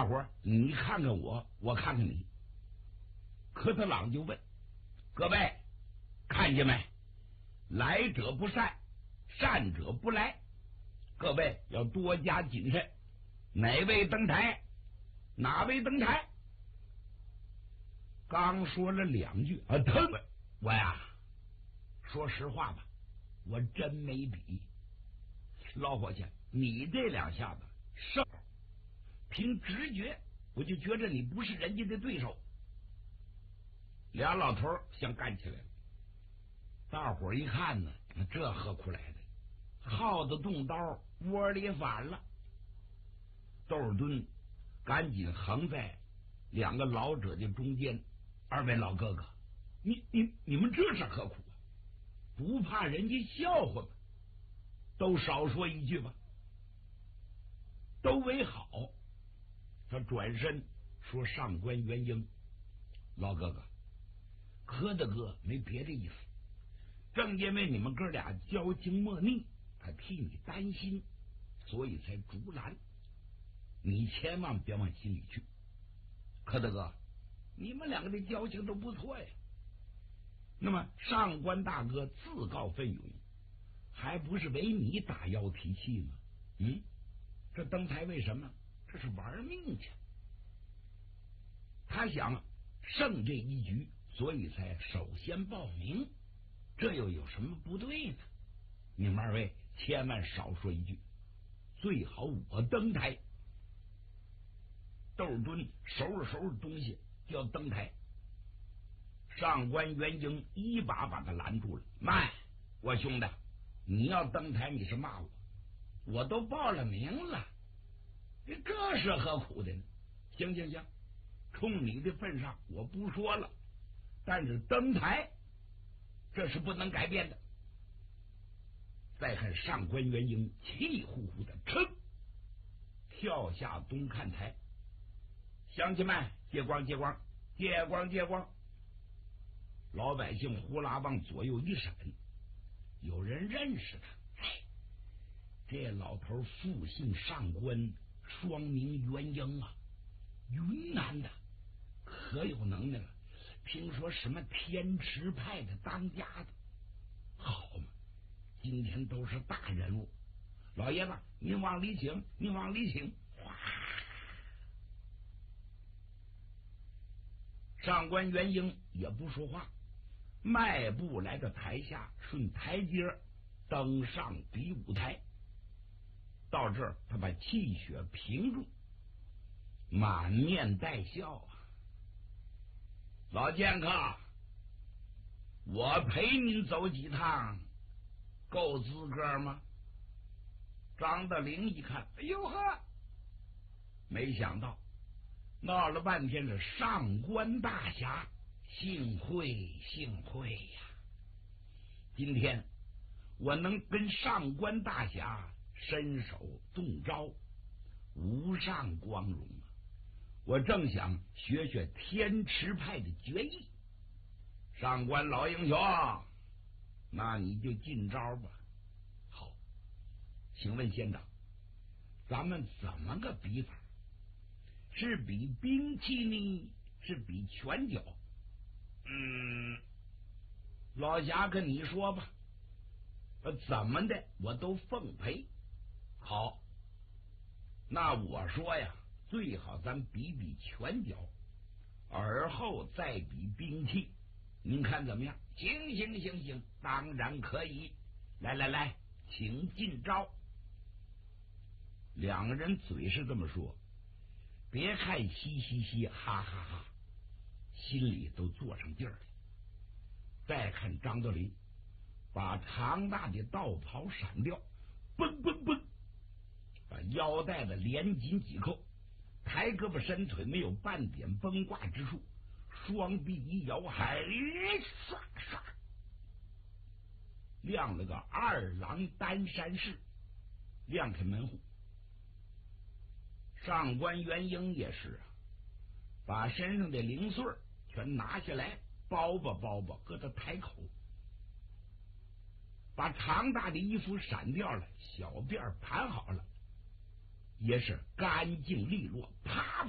大伙儿你看看我，我看看你。科特朗就问各位看见没？来者不善，善者不来，各位要多加谨慎。哪位登台？哪位登台？刚说了2句啊，疼！我呀，说实话吧，我真没比。老伙计，你这2下子胜，凭直觉我就觉着你不是人家的对手。俩老头想干起来了。大伙一看呢，这何苦来的？耗子动刀，窝里反了。窦尔敦赶紧横在2个老者的中间，2位老哥哥，你们这是何苦啊？不怕人家笑话吗？都少说一句吧，都为好。他转身说：“上官元英，老哥哥，柯大哥没别的意思，正因为你们哥俩交情莫逆，他替你担心，所以才竹篮。你千万别往心里去。柯大哥，你们2个的交情都不错呀。那么上官大哥自告奋勇，还不是为你打腰提气吗？这登台为什么？这是玩命去。他想胜这一局，所以才首先报名，这又有什么不对呢？你们2位千万少说一句，最好我登台。”窦尔敦收拾东西就要登台，上官元英一把把他拦住了。慢，我兄弟，你要登台你是骂我，我都报了名了，这是何苦的呢？行，冲你的份上我不说了，但是登台这是不能改变的。再看上官元英气呼呼的跳下东看台。乡亲们，借光！老百姓呼啦往左右一闪，有人认识他。这老头复姓上官，双名元英啊，云南的，可有能耐了。听说什么天池派的当家的，好嘛，今天都是大人物。老爷子，您往里请。上官元英也不说话，迈步来到台下，顺台阶登上比武台。到这儿，他把气血平住，满面带笑啊！老剑客，我陪您走几趟，够资格吗？张德龄一看，哎呦呵，没想到闹了半天是上官大侠，幸会呀！今天我能跟上官大侠伸手动招，无上光荣啊！我正想学天池派的绝艺。上官老英雄，那你就进招吧。好，请问仙长，咱们怎么个比法？是比兵器呢，是比拳脚？老侠跟你说吧，怎么的我都奉陪。好，那我说呀，最好咱比比拳脚，而后再比兵器，您看怎么样？行，当然可以。来，请进招。2个人嘴是这么说，别看嘻嘻哈哈，心里都坐上劲儿了。再看张德林，把长大的道袍闪掉，嘣，把腰带子连紧几扣，抬胳膊伸腿没有半点崩挂之处，双臂一摇，唰，亮了个2郎单山式，亮开门户。上官元英也是啊，把身上的零碎全拿下来，包吧，搁到台口，把长大的衣服闪掉了，小辫盘好了，也是干净利落，啪